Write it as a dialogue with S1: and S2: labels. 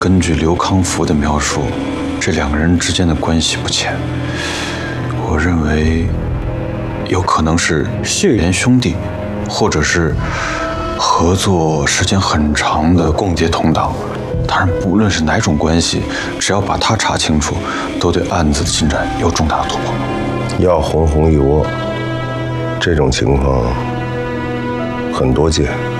S1: 根据刘康福的描述，这两个人之间的关系不浅。我认为，有可能是血缘兄弟，或者是合作时间很长的共谍同党。当然，不论是哪种关系，只要把他查清楚，都对案子的进展有重大的突破。
S2: 要红红一窝，这种情况很多见。